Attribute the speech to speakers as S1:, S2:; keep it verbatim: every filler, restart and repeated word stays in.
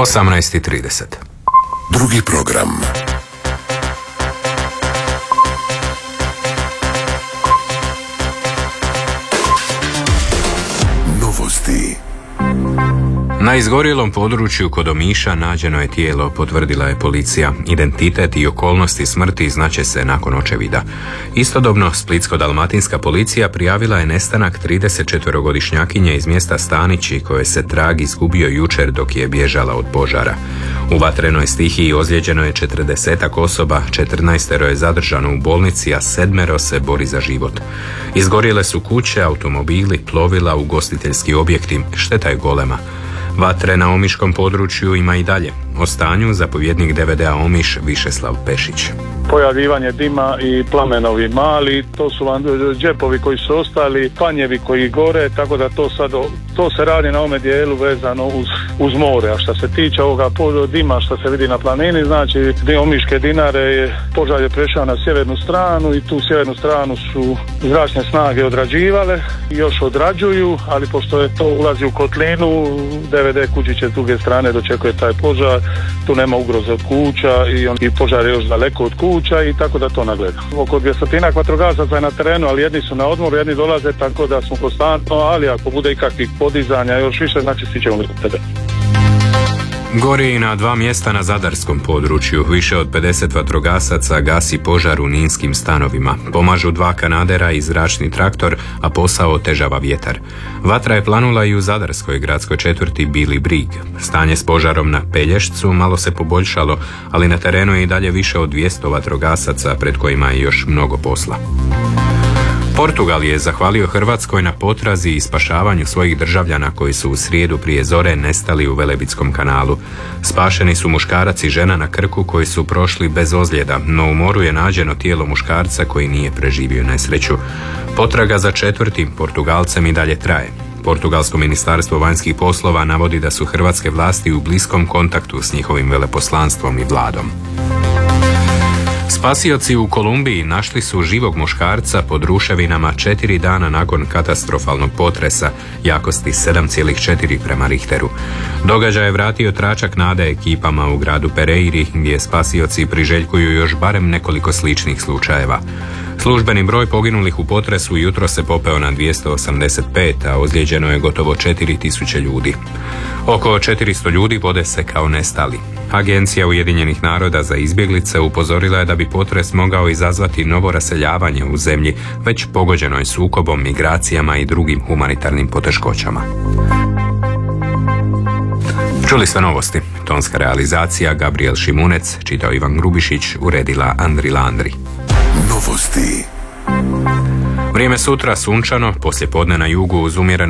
S1: osamnaest i trideset.
S2: Drugi program. Novosti.
S1: Na izgorjelom području kod Omiša nađeno je tijelo, potvrdila je policija. Identitet i okolnosti smrti znače se nakon očevida. Istodobno, splitsko-dalmatinska policija prijavila je nestanak tridesetčetverogodišnjakinje iz mjesta Stanići koje se trag izgubio jučer dok je bježala od požara. U vatrenoj stihiji ozlijeđeno je četrdesetak osoba, četrnaestero je zadržano u bolnici, a sedmero se bori za život. Izgorjele su kuće, automobili, plovila, ugostiteljski objekti, šteta je golema. Vatre na omiškom području ima i dalje. O stanju zapovjednik D V D-a Omiš Višeslav Pešić.
S3: Pojavljivanje dima i plamenovi mali, to su vam džepovi koji su ostali, panjevi koji gore, tako da to sad, to se radi na ovome dijelu vezano uz, uz more. A što se tiče ovoga dima što se vidi na planini, znači Omiške Dinare, požar je prešao na sjevernu stranu i tu sjevernu stranu su zračne snage odrađivale i još odrađuju, ali pošto je to ulazi u kotlinu, D V D Kučiće s druge strane dočekuje taj požar, tu nema ugroze od kuća i, on, i požar je još daleko od kuća i tako da to nagleda. Oko dvjestotinak vatrogasaca je na terenu, ali jedni su na odmoru, jedni dolaze, tako da smo konstantno, ali ako bude ikakvih podizanja još više, znači svi ćemo tebe.
S1: Gori i na dva mjesta na zadarskom području. Više od pedeset vatrogasaca gasi požar u ninskim stanovima. Pomažu dva kanadera i zračni traktor, a posao otežava vjetar. Vatra je planula i u zadarskoj gradskoj četvrti Bili Brig. Stanje s požarom na Pelješcu malo se poboljšalo, ali na terenu je i dalje više od dvjesto vatrogasaca, pred kojima je još mnogo posla. Portugal je zahvalio Hrvatskoj na potrazi i spašavanju svojih državljana koji su u srijedu prije zore nestali u Velebitskom kanalu. Spašeni su muškarac i žena na Krku koji su prošli bez ozljeda, no u moru je nađeno tijelo muškarca koji nije preživio nesreću. Potraga za četvrtim Portugalcem i dalje traje. Portugalsko ministarstvo vanjskih poslova navodi da su hrvatske vlasti u bliskom kontaktu s njihovim veleposlanstvom i vladom. Spasioci u Kolumbiji našli su živog muškarca pod ruševinama četiri dana nakon katastrofalnog potresa jakosti sedam zarez četiri prema Richteru. Događaj je vratio tračak nade ekipama u gradu Pereiri, gdje spasioci priželjkuju još barem nekoliko sličnih slučajeva. Službeni broj poginulih u potresu jutro se popeo na dvjesto osamdeset pet, a ozlijeđeno je gotovo četiri tisuće ljudi. Oko četiristo ljudi vode se kao nestali. Agencija Ujedinjenih naroda za izbjeglice upozorila je da bi potres mogao izazvati novo raseljavanje u zemlji već pogođenoj sukobom, migracijama i drugim humanitarnim poteškoćama. Čuli ste novosti. Tonska realizacija Gabriel Šimunec, čitao Ivan Grubišić, uredila Andri Landri.
S2: Novosti.
S1: Vrijeme sutra sunčano, poslijepodne na jugu uz umjereno